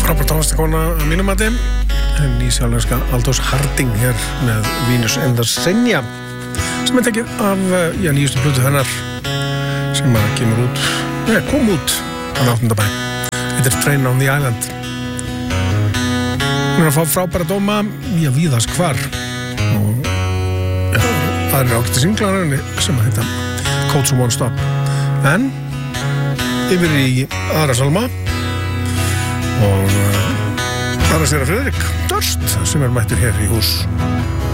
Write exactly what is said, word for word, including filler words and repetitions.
frábær tónlistakona að mínum mati, nýsjálenska Aldous Harding hér með Venus and the Xenia sem er tekið af já, nýjustu plötu hennar sem að kemur út, neða, kom út á áttunda bæ. Þetta er Train on the Island. Hún er að fá frábæra dóma, já, víðast hvar og já, það er ágæti singlar henni sem að heita Codes from One Stop. En yfir í aðra salma og uh, aðra sér að Friðrik Durst sem er mættur hér í hús.